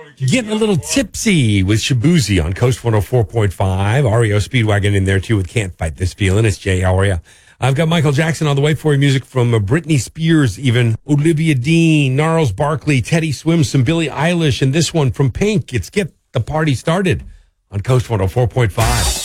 Getting a little tipsy with Shabuzi on Coast 104.5. REO Speedwagon in there, too, with Can't Fight This Feeling. It's Jay Elria. I've got Michael Jackson on the way for you. Music from Britney Spears, even Olivia Dean, Gnarls Barkley, Teddy Swims, some Billie Eilish, and this one from Pink. It's Get the Party Started on Coast 104.5.